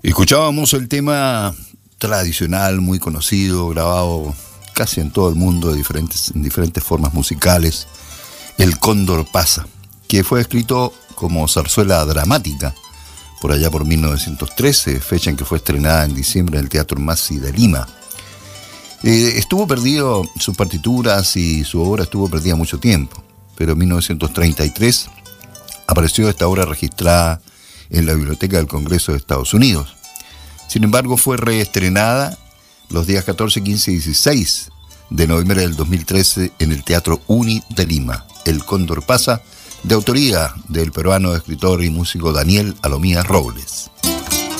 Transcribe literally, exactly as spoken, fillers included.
Escuchábamos el tema tradicional, muy conocido, grabado casi en todo el mundo de diferentes, en diferentes formas musicales, El Cóndor Pasa, que fue escrito como zarzuela dramática por allá por mil novecientos trece, fecha en que fue estrenada en diciembre en el Teatro Massi de Lima. Eh, estuvo perdido, sus partituras y su obra estuvo perdida mucho tiempo, pero en mil novecientos treinta y tres apareció esta obra registrada en la Biblioteca del Congreso de Estados Unidos. Sin embargo, fue reestrenada los días catorce, quince y dieciséis de noviembre del dos mil trece en el Teatro Uni de Lima. El Cóndor Pasa, de autoría del peruano escritor y músico Daniel Alomía Robles.